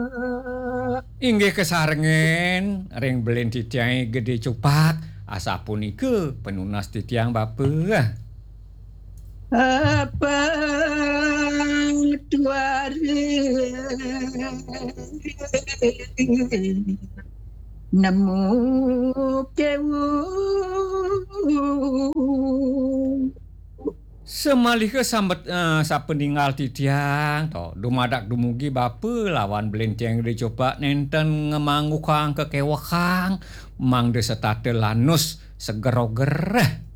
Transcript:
Inggih kesarengen ring belen titiang gede cupak asa punika penunas titiang bape. Apa tuare nemu kewu Semalih sambet sapeninggal titiang to dumadak dumugi bape lawan belenceng dicoba nenten ngemangukang kekewakang mangde setate lanus segeroger.